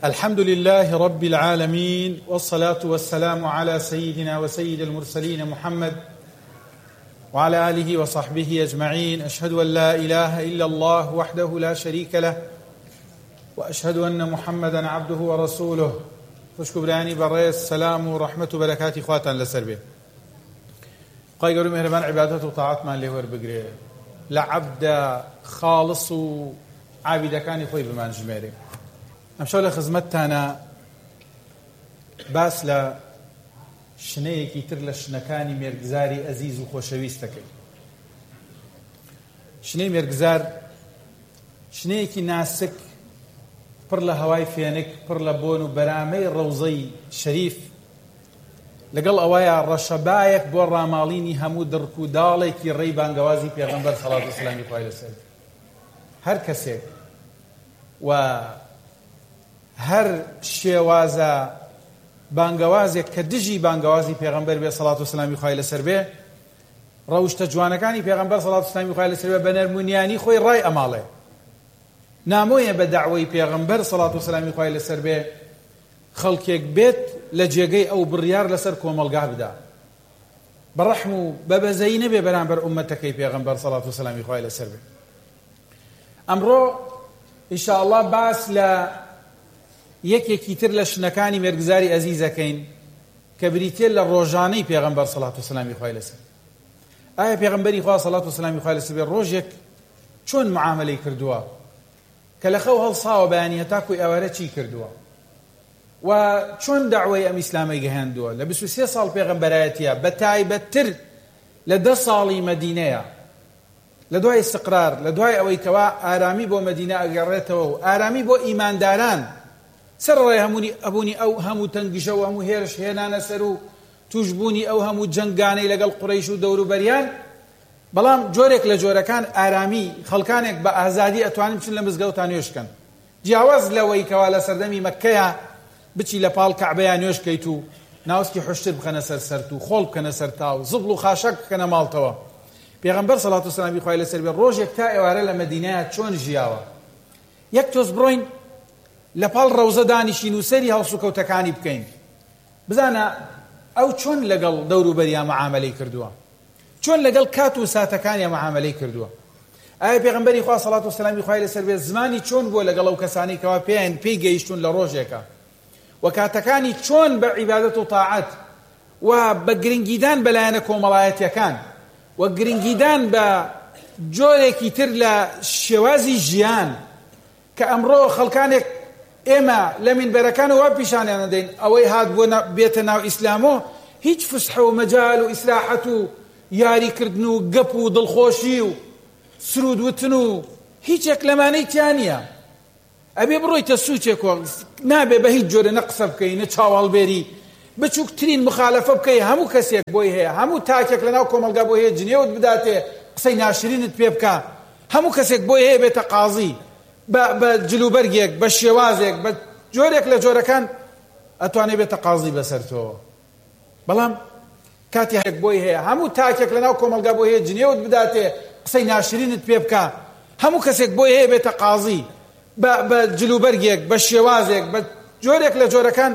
الحمد لله رب العالمين، والصلاة والسلام على سيدنا وسيد المرسلين محمد وعلى آله وصحبه أجمعين. أشهد أن لا إله إلا الله وحده لا شريك له، وأشهد أن محمدا عبده ورسوله. خوشكو براني بريس سلام ورحمة وبركاته خواتان لسربه قاي قولوا مهربان عبادته وطاعت من لهور بقري لعبد خالص وعابد كان يخوي بمان جميري. ئەمشەو لە خزمەتتانە باس لە شنەیەکی تر لە شنەکانی مێرگزاری ئەزیز و خۆشەویستەکەی. شنەی مێرگزار شنەیەکی ناسک، پڕ لە هەوای فێنک، پڕ لە بۆن و بەرامەی ڕەوزەی شەریف، لەگەڵ ئەوەیە ڕەشەبایەک بۆ ڕاماڵینی هەموو دڕک و داڵێکی ڕێی بانگەوازی پێغەمبەر سەڵات و سەلامی خوای لەسەر هەر کەسێک و هەر شێوازە بانگەوازێک کە دژی بانگەوازی پێغەمبەر بێ سەڵات و سەلامی خوای لەسەر بێ، ڕەوشتە جوانەکانی پێغەمبەر سەڵات و سەلامی خوای لەسەر بێ بە نەرمونیانی خۆی ڕای ئەماڵێ. نامۆیە بە داعوەی پێغەمبەر سەڵات و سەلامی خوای لەسەر بێ خەڵکێک بێت لە جێگەی ئەو بڕیار لەسەر کۆمەڵگا بدا، بەڕەحم و بەبەزەی نەبێ بەرامبەر ئومەتەکەی پێغەمبەر سەڵات و سەلامی خوای لەسەر بێ. ئەمڕۆ ئینشاءالله باس لە یەکێکی تر لە شنەکانی مێرگزاری ئەزیزەکەین کە بریتێ لە ڕۆژانەی پێغەمبەر سەڵات و سەلامی خوای لەسەر. ئایا پێغەمبەری خوا سەڵات و سەلامی خوای لەسەر بێ ڕۆژێک چۆن معاملەی کردووە کە لە خەو هەڵساوە بەیانی هەتاکوی ئەوەرە چی کردووە و چۆن داعوەی ئەم ئیسلامەی گەهێندووە لە 23 ساڵ پێغەمبەرایەتیە، بە تایبەتتر لە 10 ساڵی مەدینەیە، لە دوای استقرار، لە دوای ئەوەی کەوا ئارامی بۆ مەدینە ئەگەڕێتەوە و ئارامی بۆ ئیمانداران سەرڕای ئەبوونی ئەو هەموو تەنگیشە و هەموو هێرش هێنانە سەر و توشبوونی ئەو هەموو جەنگانەی لەگەڵ قوڕەیش و دەوروبەریان، بەڵام جۆرێک لە جۆرەکان ئارامی خەڵکانێک بە ئازادی ئەتوانین بچن لە مزگەوتان نوێشکەن، جیاواز لەوەی کەوا لە سەردەمی مەککەیە بچی لە پاڵ کەعبەیە نوێشکەیت و ناوسکی حوشتر بخەنە سەر سەرت و خۆڵ بکەنە سەر تاو، زبڵ و خاشەک بکەنە ماڵتەوە. پێغەمبەر سەڵات و سەلامی خوای لەسەر بێ ڕۆژێک تا ئێوارە لە مەدینەیە چۆن ژیاوە. یەک تۆز بڕۆین لە پاڵ ڕەوزە دانیشین و سەری هەڵسوکەوتەکانی بکەین، بزانە ئەو چۆن لەگەڵ دەوروبەریان معاملەی کردووە، چۆن لەگەڵ کات و ساتەکانیان معاملەی کردووە. ئایا پێغەمبەری خوا سەڵات و سەلامی خوای لەسەر بێ زمانی چۆن بووە لەگەڵ ئەو کەسانی کەوا پێی گەیشتون لە ڕۆژێکە و کاتەکانی چۆن بە عیبادەت و تاعەت و بە گرنگیدان بەلایەنە کۆمەڵایەتیەکان و گرنگیدان بە جۆرێکی تر لە شێوازی ژیان کە ئەمڕۆ خەڵکانێک ئێمە لە مینبەرەکانەوە پیشانیان دەین ئەوەی هات بۆ بێتە ناو ئیسلامۆ هیچ فسحە و مەجال و ئیسلاحەت و یاریکردن و گەپ و دڵخۆشی و سرود وتن و هیچێک لەمانەی تیانە. ئەبێ بڕۆیتە سوچێکۆ نابێ بە هیچ جۆرە نە قسە بکەی نە چاوەڵبێری بچووکترین مخالەفە بکەی، هەموو کەسێک بۆی هەیە، هەموو تاکێک لەناو کۆمەلگا بۆ هەیە جنێوت بداتێ قسەی ناشرینت پێ بکە، هەموو کەسێک بۆی هەیە بێتە قازی بە جلوبەرگێک بە شێوازێک بە جۆرێک لە جۆرەکان ئەتوانێ بێتە قازی بەسەر تۆ، بەڵام کاتی هەیەک بۆی هەیە هەموو تاکێک لەناو کۆمەلگا بۆ هەیە جنێوت بداتێ قسەی ناشرینت پێ بکە، هەموو کەسێک بۆی هەیە بێتە قازی بە جلوبەرگێک بە شێوازێک بە جۆرێک لە جۆرەکان